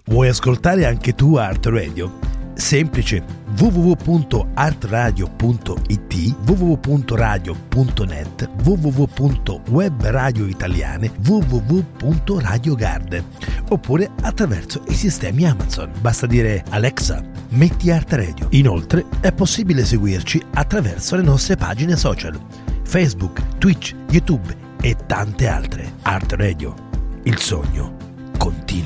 Vuoi ascoltare anche tu Art Radio? Semplice, www.artradio.it, www.radio.net, www.webradioitaliane, www.radiogarden, oppure attraverso i sistemi Amazon. Basta dire Alexa, metti Art Radio. Inoltre è possibile seguirci attraverso le nostre pagine social, Facebook, Twitch, YouTube e tante altre. Art Radio, il sogno continua.